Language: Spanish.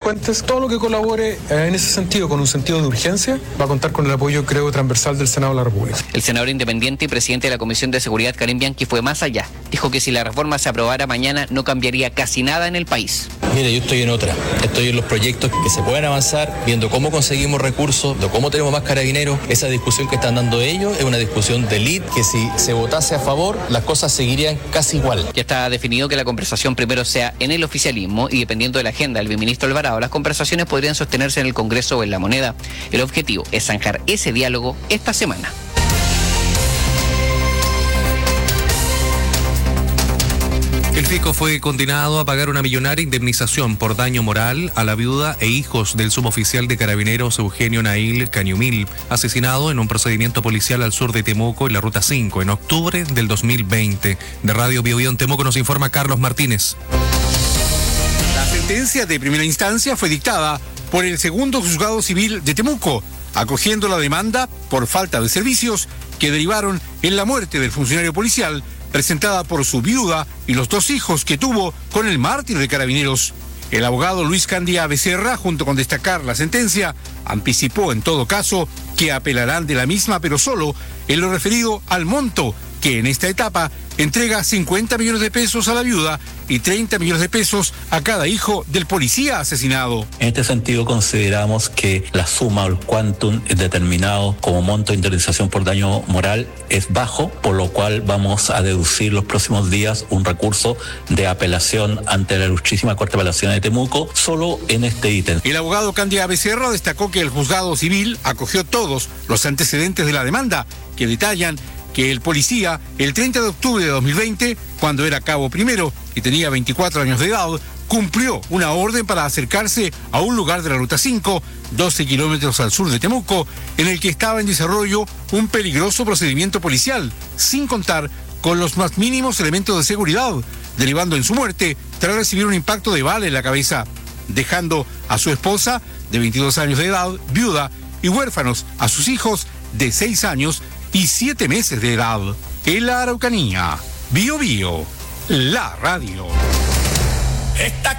delincuentes. Todo lo que colabore en ese sentido, con un sentido de urgencia, va a contar con el apoyo, creo, transversal del Senado de la República. El senador independiente y presidente de la Comisión de Seguridad, Karim Bianchi, fue más allá. Dijo que si la reforma se aprobara mañana no cambiaría casi nada en el país. Mire, yo estoy en otra. Estoy en los proyectos que se pueden avanzar, viendo cómo conseguimos recursos, de cómo tenemos más carabineros. Esa discusión que están dando ellos es una discusión de élite, que si se votase a favor, las cosas seguirían casi igual. Ya está definido que la conversación primero sea en el oficialismo y dependiendo de la agenda del viceministro Alvarado, las conversaciones podrían sostenerse en el Congreso o en la Moneda. El objetivo es zanjar ese diálogo esta semana. El fisco fue condenado a pagar una millonaria indemnización por daño moral a la viuda e hijos del suboficial de Carabineros Eugenio Nail Cañumil, asesinado en un procedimiento policial al sur de Temuco en la Ruta 5 en octubre del 2020. De Radio Biobío en Temuco nos informa Carlos Martínez. La sentencia de primera instancia fue dictada por el segundo juzgado civil de Temuco, acogiendo la demanda por falta de servicios que derivaron en la muerte del funcionario policial presentada por su viuda y los 2 hijos que tuvo con el mártir de Carabineros. El abogado Luis Candia Becerra, junto con destacar la sentencia, anticipó en todo caso que apelarán de la misma, pero solo en lo referido al monto, que en esta etapa entrega 50 millones de pesos a la viuda y 30 millones de pesos a cada hijo del policía asesinado. En este sentido consideramos que la suma o el quantum determinado como monto de indemnización por daño moral es bajo, por lo cual vamos a deducir los próximos días un recurso de apelación ante la Ilustrísima Corte de Apelaciones de Temuco, solo en este ítem. El abogado Candia Becerra destacó que el juzgado civil acogió todos los antecedentes de la demanda, que detallan que el policía, el 30 de octubre de 2020, cuando era cabo primero y tenía 24 años de edad, cumplió una orden para acercarse a un lugar de la Ruta 5, 12 kilómetros al sur de Temuco, en el que estaba en desarrollo un peligroso procedimiento policial, sin contar con los más mínimos elementos de seguridad, derivando en su muerte tras recibir un impacto de bala en la cabeza, dejando a su esposa, de 22 años de edad, viuda, y huérfanos a sus hijos de 6 años y 7 meses de edad. En la Araucanía, Biobío, la radio.